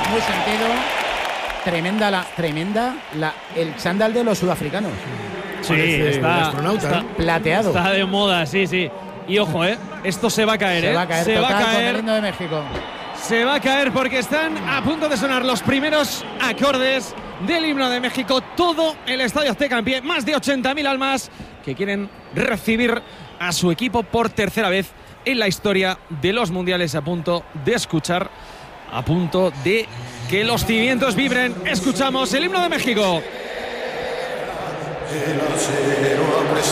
muy sentido. Tremenda el chándal de los sudafricanos. Sí, está plateado. Está de moda, sí. Y ojo, esto se va a caer, Se va a caer, se va a caer con el himno de México. Se va a caer porque están a punto de sonar los primeros acordes del himno de México. Todo el Estadio Azteca en pie, más de 80.000 almas que quieren recibir a su equipo por tercera vez en la historia de los mundiales, a punto de escuchar, a punto de que los cimientos vibren. Escuchamos el himno de México.